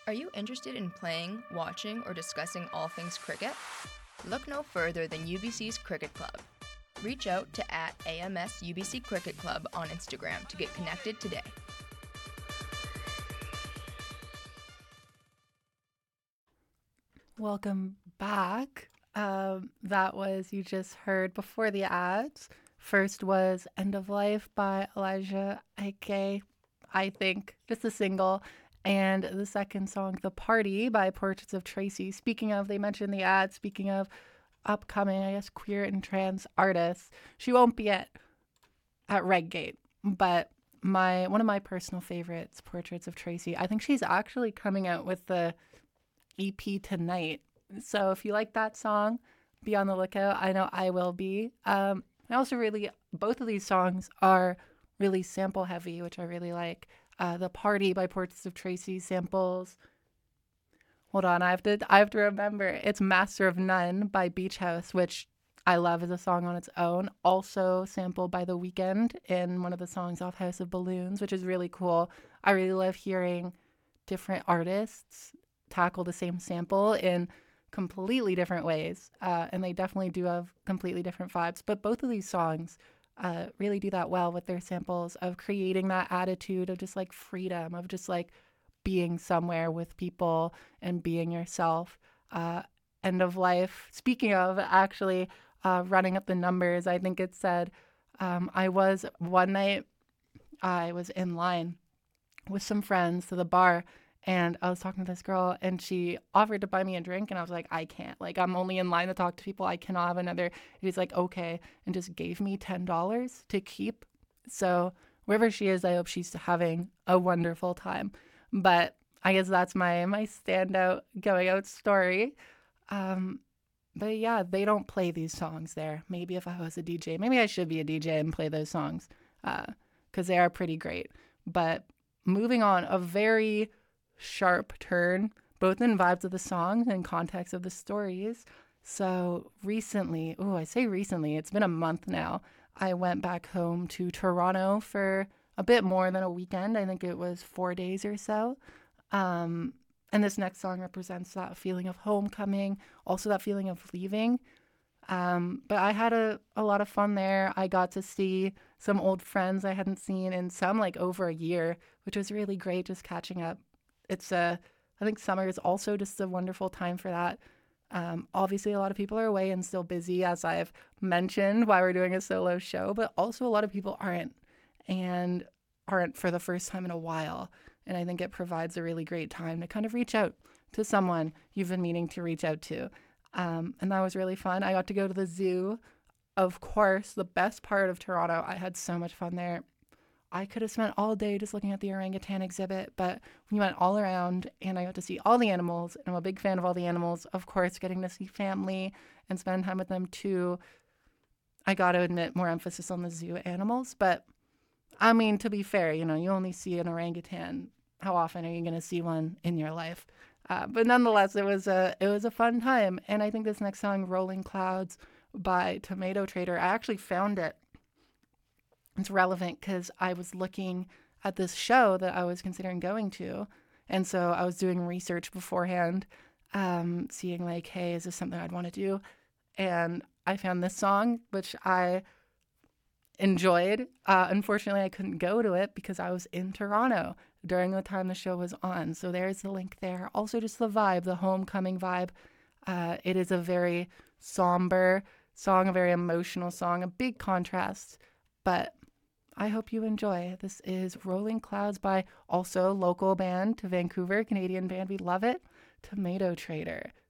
Are you interested in playing, watching, or discussing all things cricket? Look no further than UBC's Cricket Club. Reach out to @AMS UBC Cricket Club on Instagram to get connected today. Welcome back. That was, you just heard before the ads. First was End of Life by Elijah Ike, I think, just a single. And the second song, The Party by Portraits of Tracy. Speaking of, they mentioned the ad, speaking of upcoming, I guess, queer and trans artists. She won't be at Redgate, but one of my personal favorites, Portraits of Tracy. I think she's actually coming out with the EP tonight. So if you like that song, be on the lookout. I know I will be. I also really, both of these songs are really sample heavy, which I really like. The Party by Portraits of Tracy samples. Hold on, I have to remember. It's Master of None by Beach House, which I love as a song on its own. Also sampled by The Weeknd in one of the songs off House of Balloons, which is really cool. I really love hearing different artists tackle the same sample in completely different ways. And they definitely do have completely different vibes. But both of these songs really do that well with their samples of creating that attitude of just like freedom, of just like being somewhere with people and being yourself. End of Life. Speaking of, actually, running up the numbers, I think it said I was one night, I was in line with some friends to the bar, and I was talking to this girl and she offered to buy me a drink and I was like, I can't. Like, I'm only in line to talk to people. I cannot have another. And he's like, okay, and just gave me $10 to keep. So wherever she is, I hope she's having a wonderful time. But I guess that's my standout going out story. Um, but yeah, they don't play these songs there. Maybe if I was a DJ, maybe I should be a DJ and play those songs because they are pretty great. But moving on, a very sharp turn, both in vibes of the songs and context of the stories. So recently, I say recently, it's been a month now. I went back home to Toronto for a bit more than a weekend. I think it was 4 days or so. Um, and this next song represents that feeling of homecoming, also that feeling of leaving. But I had a lot of fun there. I got to see some old friends I hadn't seen in some like over a year, which was really great, just catching up. I think summer is also just a wonderful time for that. Obviously, a lot of people are away and still busy, as I've mentioned, why we're doing a solo show, but also a lot of people and aren't for the first time in a while. And I think it provides a really great time to kind of reach out to someone you've been meaning to reach out to. And that was really fun. I got to go to the zoo. Of course, the best part of Toronto. I had so much fun there. I could have spent all day just looking at the orangutan exhibit, but we went all around and I got to see all the animals. And I'm a big fan of all the animals. Of course, getting to see family and spend time with them too. I got to admit, more emphasis on the zoo animals. But I mean, to be fair, you only see an orangutan. How often are you going to see one in your life? But nonetheless, it was a fun time. And I think this next song, Rolling Clouds by Tomato Trader, I actually found it. It's relevant because I was looking at this show that I was considering going to. And so I was doing research beforehand, seeing like, hey, is this something I'd want to do? And I found this song, which I enjoyed. Unfortunately, I couldn't go to it because I was in Toronto during the time the show was on. So there's the link there. Also, just the vibe, the homecoming vibe. It is a very somber song, a very emotional song, a big contrast. But I hope you enjoy. This is Rolling Clouds by also local band to Vancouver, Canadian band. We love it. Tomato Trader.